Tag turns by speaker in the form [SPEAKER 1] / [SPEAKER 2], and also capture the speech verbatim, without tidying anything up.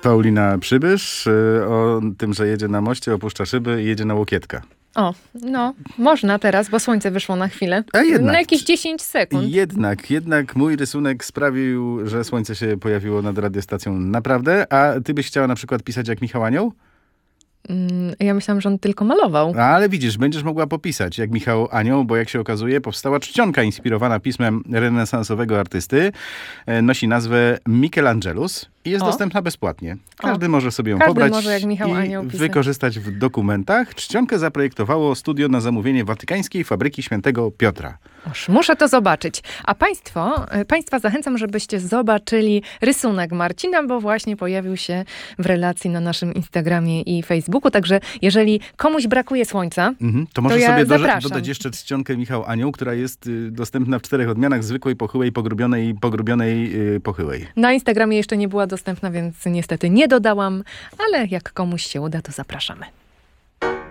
[SPEAKER 1] Paulina Przybysz y, o tym, że jedzie na moście, opuszcza szyby i jedzie na Łokietka.
[SPEAKER 2] O, no, można teraz, bo słońce wyszło na chwilę.
[SPEAKER 1] A jednak,
[SPEAKER 2] na jakieś dziesięć sekund.
[SPEAKER 1] Jednak, jednak mój rysunek sprawił, że słońce się pojawiło nad radiostacją naprawdę. A ty byś chciała na przykład pisać jak Michał Anioł?
[SPEAKER 2] Mm, Ja myślałam, że on tylko malował.
[SPEAKER 1] Ale widzisz, będziesz mogła popisać jak Michał Anioł, bo jak się okazuje, powstała czcionka inspirowana pismem renesansowego artysty. E, Nosi nazwę Michelangelus i jest
[SPEAKER 2] O.
[SPEAKER 1] dostępna bezpłatnie. Każdy
[SPEAKER 2] O.
[SPEAKER 1] może sobie ją
[SPEAKER 2] Każdy
[SPEAKER 1] pobrać
[SPEAKER 2] może jak Michał
[SPEAKER 1] i
[SPEAKER 2] Anioł pisać.
[SPEAKER 1] wykorzystać w dokumentach. Czcionkę zaprojektowało studio na zamówienie Watykańskiej Fabryki Świętego Piotra.
[SPEAKER 2] Oż, muszę to zobaczyć. A państwo, e, państwa zachęcam, żebyście zobaczyli rysunek Marcina, bo właśnie pojawił się w relacji na naszym Instagramie i Facebooku. Także jeżeli komuś brakuje słońca,
[SPEAKER 1] Mhm. To może
[SPEAKER 2] To ja
[SPEAKER 1] sobie doże-
[SPEAKER 2] zapraszam.
[SPEAKER 1] dodać jeszcze czcionkę Michał Anioł, która jest y, dostępna w czterech odmianach: zwykłej, pochyłej, pogrubionej i pogrubionej y, pochyłej.
[SPEAKER 2] na Instagramie jeszcze nie była dostępna, więc niestety nie dodałam, ale jak komuś się uda, to zapraszamy.